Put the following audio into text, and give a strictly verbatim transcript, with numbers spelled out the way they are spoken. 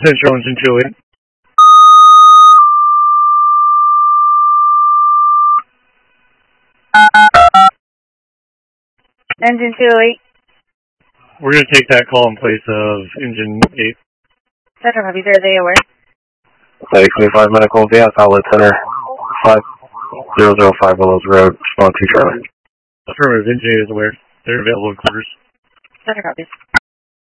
Central Engine two oh eight. Engine two oh eight. We're going to take that call in place of Engine eight. Central copies, are they aware? Medic twenty-five Medical, Gas Outlet Center, five zero zero five Willows Road, respond to Charlie. Affirmative, Engine eight is aware. They're available in quarters. Central copies.